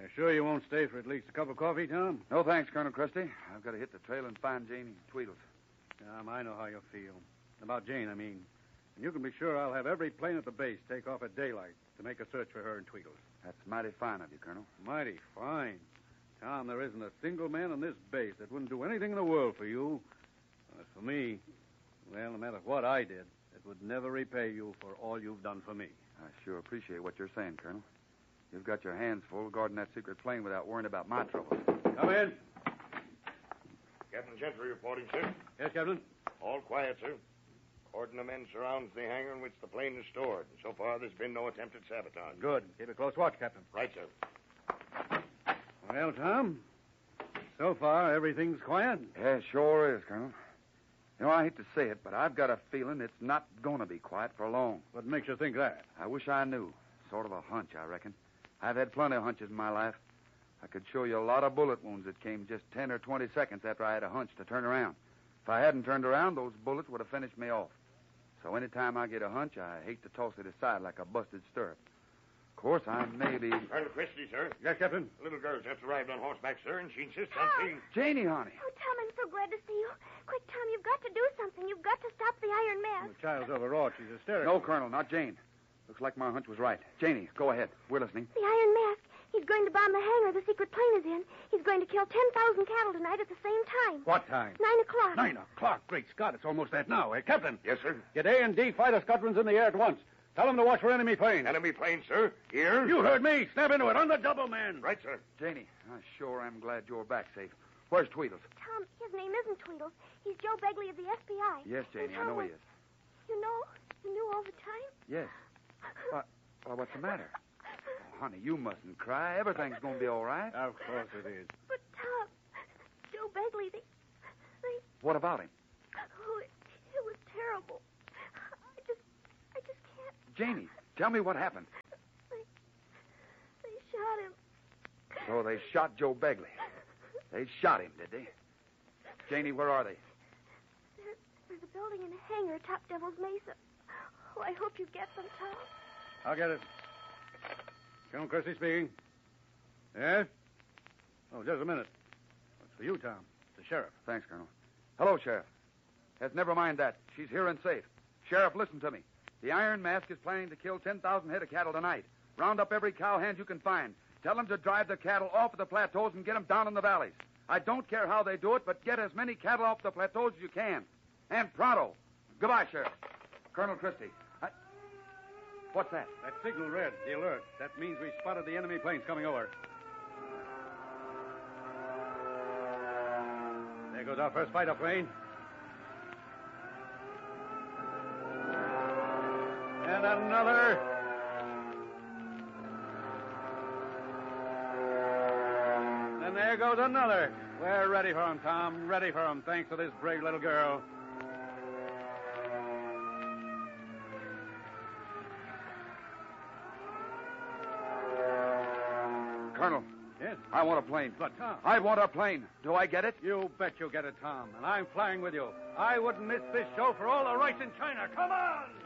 You sure you won't stay for at least a cup of coffee, Tom? No thanks, Colonel Christie. I've got to hit the trail and find Janie Tweedles. Tom, I know how you feel. About Jane, I mean. And you can be sure I'll have every plane at the base take off at daylight to make a search for her and Tweedles. That's mighty fine of you, Colonel. Mighty fine. Tom, there isn't a single man on this base that wouldn't do anything in the world for you. As for me, well, no matter what I did, it would never repay you for all you've done for me. I sure appreciate what you're saying, Colonel. You've got your hands full guarding that secret plane without worrying about my troubles. Come in. Captain Gentry reporting, sir. Yes, Captain? All quiet, sir. Cordon of men surrounds the hangar in which the plane is stored. So far, there's been no attempted sabotage. Good. Keep a close watch, Captain. Right, sir. Well, Tom, so far everything's quiet. Yeah, sure is, Colonel. You know, I hate to say it, but I've got a feeling it's not going to be quiet for long. What makes you think that? I wish I knew. Sort of a hunch, I reckon. I've had plenty of hunches in my life. I could show you a lot of bullet wounds that came just 10 or 20 seconds after I had a hunch to turn around. If I hadn't turned around, those bullets would have finished me off. So anytime I get a hunch, I hate to toss it aside like a busted stirrup. Of course, I may be... Colonel Christie, sir. Yes, Captain? The little girl just arrived on horseback, sir, and she insists on seeing... Janie, honey. Oh, Tom, I'm so glad to see you. Quick, Tom, you've got to do something. You've got to stop the Iron Mask. The child's overwrought. She's hysterical. No, Colonel, not Jane. Looks like my hunch was right. Janie, go ahead. We're listening. The Iron Mask. He's going to bomb the hangar the secret plane is in. He's going to kill 10,000 cattle tonight at the same time. What time? 9 o'clock. 9 o'clock. Great Scott, it's almost that now. Hey, Captain. Yes, sir. Get A and D fighter squadrons in the air at once. Tell them to watch for enemy planes. Enemy plane, sir. Here. You heard me. Snap into it on the double, man. Right, sir. Janie, I sure am glad you're back safe. Where's Tweedles? Tom, his name isn't Tweedles. He's Joe Begley of the FBI. Yes, Janie, I know he is. You know? You knew all the time? Yes. Well, what's the matter? Oh, honey, you mustn't cry. Everything's going to be all right. Of course it is. But, Tom, Joe Begley, they... What about him? Oh, it was terrible. I just can't... Janie, tell me what happened. They shot him. So they shot Joe Begley. They shot him, did they? Janie, where are they? There's a building in a hangar atop Devil's Mesa. Oh, I hope you get them, Tom. I'll get it. Colonel Christie speaking. Yes? Oh, just a minute. It's for you, Tom. The sheriff. Thanks, Colonel. Hello, Sheriff. Yes, never mind that. She's here and safe. Sheriff, listen to me. The Iron Mask is planning to kill 10,000 head of cattle tonight. Round up every cowhand you can find. Tell them to drive the cattle off of the plateaus and get them down in the valleys. I don't care how they do it, but get as many cattle off the plateaus as you can. And pronto. Goodbye, Sheriff. Colonel Christie. What's that? That signal read, the alert. That means we spotted the enemy planes coming over. There goes our first fighter plane. And another. And there goes another. We're ready for him, Tom. Ready for him, thanks to this brave little girl. Colonel. Yes? I want a plane. But, Tom. I want a plane. Do I get it? You bet you'll get it, Tom. And I'm flying with you. I wouldn't miss this show for all the rice in China. Come on!